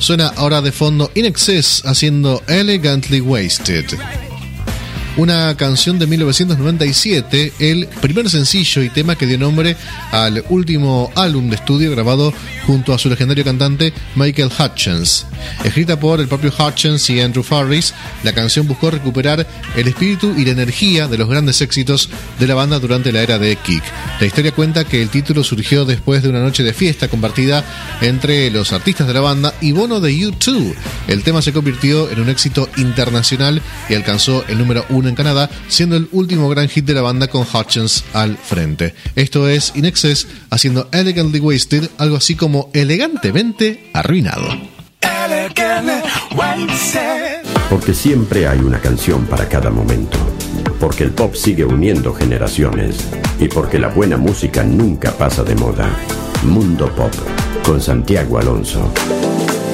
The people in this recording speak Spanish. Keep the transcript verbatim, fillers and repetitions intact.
Suena ahora de fondo In Excess haciendo Elegantly Wasted. Una canción de mil novecientos noventa y siete, el primer sencillo y tema que dio nombre al último álbum de estudio grabado junto a su legendario cantante Michael Hutchence. Escrita por el propio Hutchence y Andrew Farriss, la canción buscó recuperar el espíritu y la energía de los grandes éxitos de la banda durante la era de Kick. La historia cuenta que el título surgió después de una noche de fiesta compartida entre los artistas de la banda y Bono de U dos. El tema se convirtió en un éxito internacional y alcanzó el número uno en Canadá, siendo el último gran hit de la banda con Hutchence al frente. Esto es In Excess haciendo Elegantly Wasted, algo así como elegantemente arruinado. Porque siempre hay una canción para cada momento. Porque el pop sigue uniendo generaciones. Y porque la buena música nunca pasa de moda. Mundo Pop, con Santiago Alonso.